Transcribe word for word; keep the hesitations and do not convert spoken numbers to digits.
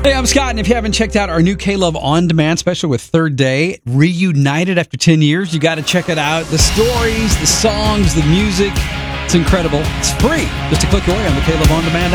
Hey, I'm Scott, and if you haven't checked out our new K-Love On Demand special with Third Day, reunited after ten years, you got to check it out. The stories, the songs, the music, it's incredible. It's free. Just a click away on the K-Love On Demand app.